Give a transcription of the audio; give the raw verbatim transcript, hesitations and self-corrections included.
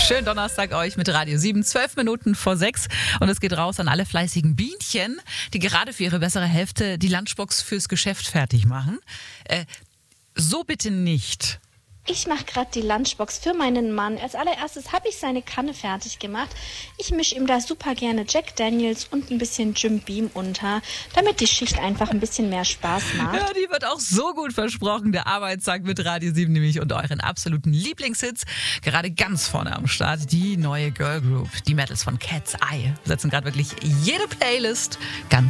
Schönen Donnerstag euch mit Radio sieben, zwölf Minuten vor sechs. Und es geht raus an alle fleißigen Bienchen, die gerade für ihre bessere Hälfte die Lunchbox fürs Geschäft fertig machen. Äh, so bitte nicht. Ich mache gerade die Lunchbox für meinen Mann. Als allererstes habe ich seine Kanne fertig gemacht. Ich mische ihm da super gerne Jack Daniels und ein bisschen Jim Beam unter, damit die Schicht einfach ein bisschen mehr Spaß macht. Ja, die wird auch so gut versprochen. Der Arbeitstag mit Radio sieben nämlich und euren absoluten Lieblingshits. Gerade ganz vorne am Start die neue Girl Group. Die Mädels von Cat's Eye setzen gerade wirklich jede Playlist ganz